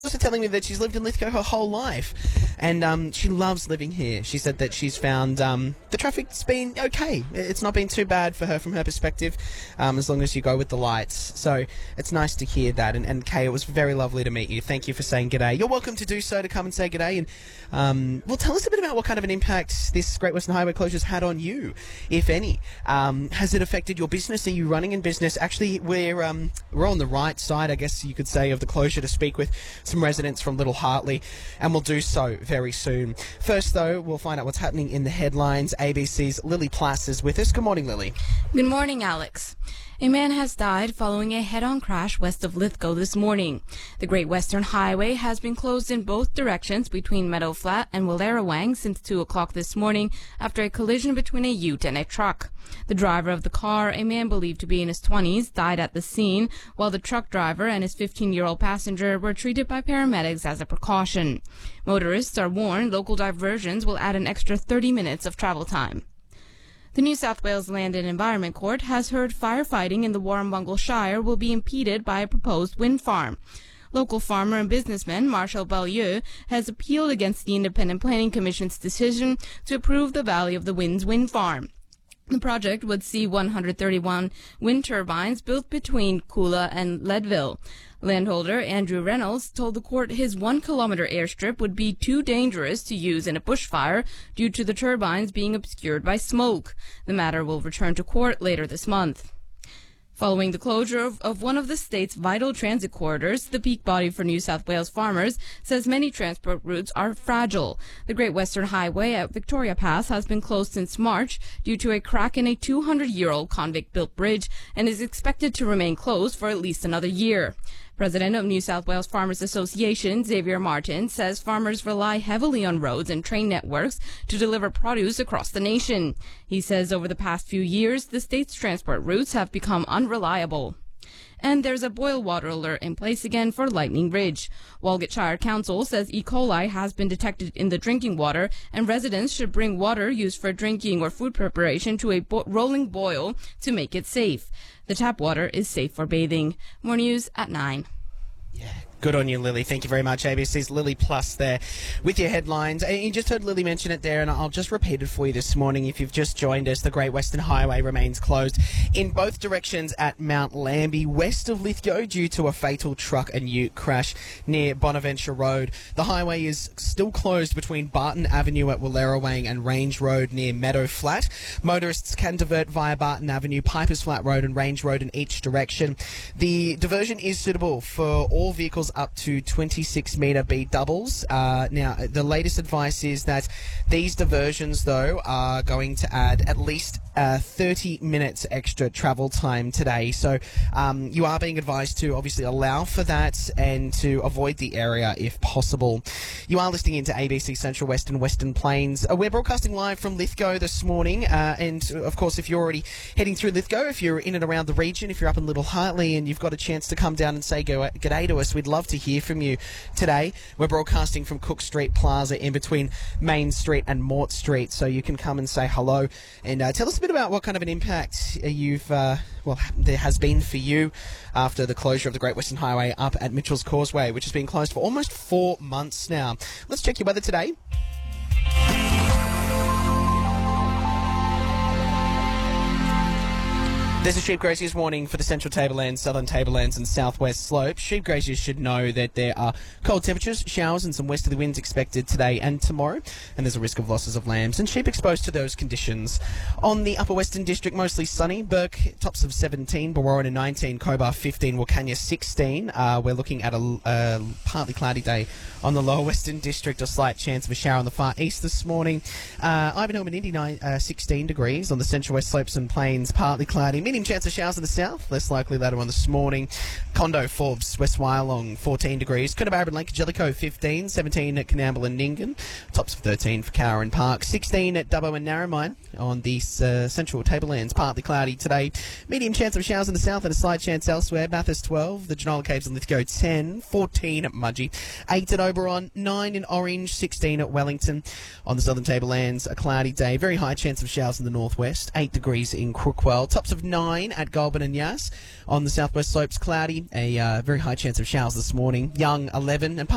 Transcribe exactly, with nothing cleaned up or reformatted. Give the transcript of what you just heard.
also telling me that she's lived in Lithgow her whole life, and um, she loves living here. She said that she's found um, the traffic's been okay. It's not been too bad for her from her perspective, um, as long as you go with the lights. So it's nice to hear that. And, and Kay, it was very lovely to meet you. Thank you for saying g'day. You're welcome to do so, to come and say g'day. And um, well, tell us a bit about what kind of an impact this Great Western Highway closure's had on you, if any. Um, has it affected your business? Are you running in business? Actually, we're um, we're on the right side, I guess you could say, of the closure to speak with some residents from Little Hartley, and we'll do so very soon. First, though, we'll find out what's happening in the headlines. A B C's Lily Plass is with us. Good morning, Lily. Good morning, Alex. A man has died following a head-on crash west of Lithgow this morning. The Great Western Highway has been closed in both directions between Meadow Flat and Wallerawang since two o'clock this morning after a collision between a ute and a truck. The driver of the car, a man believed to be in his twenties, died at the scene, while the truck driver and his fifteen-year-old passenger were treated by paramedics as a precaution. Motorists are warned local diversions will add an extra thirty minutes of travel time. The New South Wales Land and Environment Court has heard firefighting in the Warrumbungle Shire will be impeded by a proposed wind farm. Local farmer and businessman Marshall Beaulieu has appealed against the Independent Planning Commission's decision to approve the Valley of the Winds wind farm. The project would see one hundred thirty-one wind turbines built between Kula and Leadville. Landholder Andrew Reynolds told the court his one-kilometer airstrip would be too dangerous to use in a bushfire due to the turbines being obscured by smoke. The matter will return to court later this month. Following the closure of, of one of the state's vital transit corridors, the peak body for New South Wales farmers says many transport routes are fragile. The Great Western Highway at Victoria Pass has been closed since March due to a crack in a two hundred year old convict-built bridge and is expected to remain closed for at least another year. President of New South Wales Farmers Association, Xavier Martin, says farmers rely heavily on roads and train networks to deliver produce across the nation. He says over the past few years, the state's transport routes have become unreliable. And there's a boil water alert in place again for Lightning Ridge. Walgett Shire Council says E. coli has been detected in the drinking water, and residents should bring water used for drinking or food preparation to a bo- rolling boil to make it safe. The tap water is safe for bathing. More news at nine. Yeah. Good on you, Lily. Thank you very much. A B C's Lily Plus there with your headlines. And you just heard Lily mention it there, and I'll just repeat it for you this morning. If you've just joined us, the Great Western Highway remains closed in both directions at Mount Lambie, west of Lithgow, due to a fatal truck and ute crash near Bonaventure Road. The highway is still closed between Barton Avenue at Wallerawang and Range Road near Meadow Flat. Motorists can divert via Barton Avenue, Pipers Flat Road and Range Road in each direction. The diversion is suitable for all vehicles up to twenty-six metre B doubles. Uh, now, the latest advice is that these diversions, though, are going to add at least uh, thirty minutes extra travel time today. So um, you are being advised to obviously allow for that and to avoid the area if possible. You are listening into A B C Central West and Western Plains. Uh, we're broadcasting live from Lithgow this morning. Uh, and, of course, if you're already heading through Lithgow, if you're in and around the region, if you're up in Little Hartley and you've got a chance to come down and say go, g'day to us, we'd love to hear from you today. We're broadcasting from Cook Street Plaza in between Main Street and Mort Street, so you can come and say hello and uh, tell us a bit about what kind of an impact you've, uh, well, there has been for you after the closure of the Great Western Highway up at Mitchell's Causeway, which has been closed for almost four months now. Let's check your weather today. There's a sheep grazier's warning for the central tablelands, southern tablelands and southwest slopes. Sheep graziers should know that there are cold temperatures, showers and some westerly winds expected today and tomorrow, and there's a risk of losses of lambs and sheep exposed to those conditions. On the Upper Western District, mostly sunny. Burke, tops of seventeen, Warrorina nineteen, Cobar fifteen, Wilcannia sixteen. Uh, we're looking at a, a partly cloudy day on the Lower Western District, a slight chance of a shower on the far east this morning. Uh, Ivanhoe and Indy, uh, sixteen degrees. On the central west slopes and plains, partly cloudy. Medium chance of showers in the south, less likely later on this morning. Condo, Forbes, West Wyalong, fourteen degrees. Coonabarabran and Lake Jellicoe, fifteen. seventeen at Coonamble and Nyngan. Tops of thirteen for Cowra Park. sixteen at Dubbo and Narromine. On the uh, central tablelands, partly cloudy today. Medium chance of showers in the south and a slight chance elsewhere. Bathurst, twelve. The Genola Caves and Lithgow, ten. fourteen at Mudgee. eight at Oberon. nine in Orange. sixteen at Wellington. On the southern tablelands, a cloudy day. Very high chance of showers in the northwest. eight degrees in Crookwell. Tops of nine at Goulburn and Yass. On the southwest slopes, cloudy. A uh, very high chance of showers this morning. Young, eleven. And